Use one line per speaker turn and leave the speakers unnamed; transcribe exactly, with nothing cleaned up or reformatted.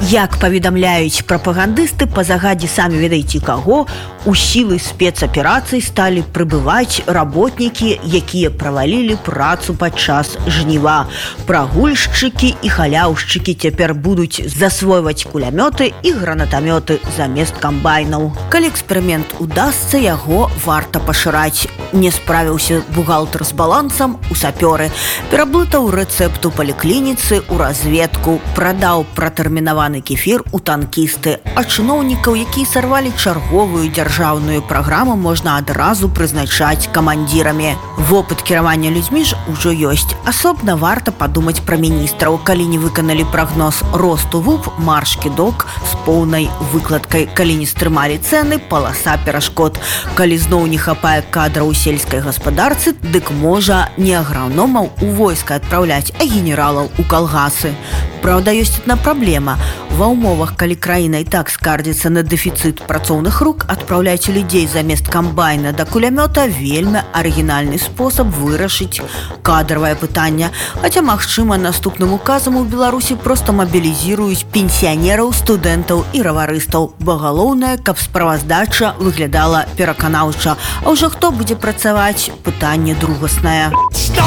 Як паведамляюць прапагандысты, па загадзе самі ведаеце каго, у сілы спецаперацый сталі прыбываць работнікі, якія правалілі працу падчас жніва. Прагульшчыкі і халяўшчыкі цяпер будуць засвойваць кулямёты і гранатамёты замест камбайнаў. Калі эксперымент удасца, яго варта пашыраць. Не справіўся бухгалтар з балансам у сапёры, пераблытаў рэцэпту паліклініцы ў разведку, прадаў пратэрмінаваны кефір у танкісты, а чыноўнікаў, якія сарвалі чарговую дзяржаўную праграму, можна адразу прызначаць камандзірамі. Вопыт кіравання людзьмі ж ужо ёсць. Асобна варта падумаць пра міністраў, калі не выканалі прагноз росту ВУП, марш кідок з поўнай выкладкай. Калі не стрымалі цэны, паласа перашкод. Калі зноў не хапае кадраў у сельскай гаспадарцы, дык можа не аграномаў у войска адпраўляць, а генералаў у калгасы. Праўда, ёсць адна праблема. Ва ўмовах, калі краіна і так скардзіцца на дэфіцыт працоўных рук, адпраўляць людзей замест камбайна да кулямёта вельмі арыгінальны спосаб вырашыць кадравае пытанне. Хаця, магчыма, наступным указам у Беларусі проста мабілізіруюць пенсіянераў, студэнтаў і раварыстаў. Бо галоўнае, каб справаздача выглядала пераканаўча. А ўжо хто будзе працаваць, пытанне другаснае.